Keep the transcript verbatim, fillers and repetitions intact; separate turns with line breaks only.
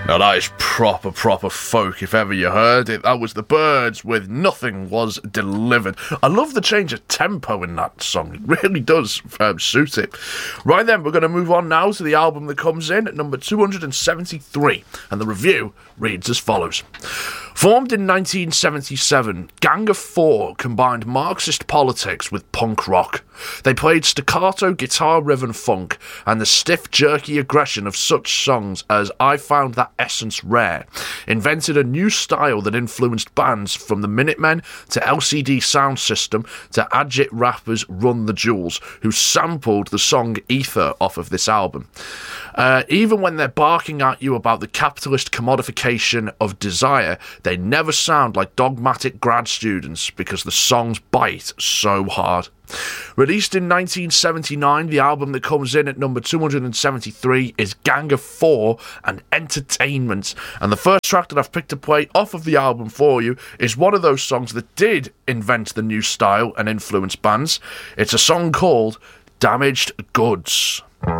Now that is proper, proper folk, if ever you heard it. That was the Byrds with Nothing Was Delivered. I love the change of tempo in that song. It really does um, suit it. Right then, we're going to move on now to the album that comes in at number two hundred seventy-three. And the review reads as follows. Formed in nineteen seventy-seven, Gang of Four combined Marxist politics with punk rock. They played staccato guitar-riven funk and the stiff, jerky aggression of such songs as I Found That Essence Rare, invented a new style that influenced bands from the Minutemen to L C D Sound System to Agit rappers Run the Jewels, who sampled the song Ether off of this album. Uh, even when they're barking at you about the capitalist commodification of desire, they never sound like dogmatic grad students because the songs bite so hard. Released in nineteen seventy-nine, the album that comes in at number two hundred seventy-three is Gang of Four and Entertainment. And the first track that I've picked to play off of the album for you is one of those songs that did invent the new style and influence bands. It's a song called Damaged Goods.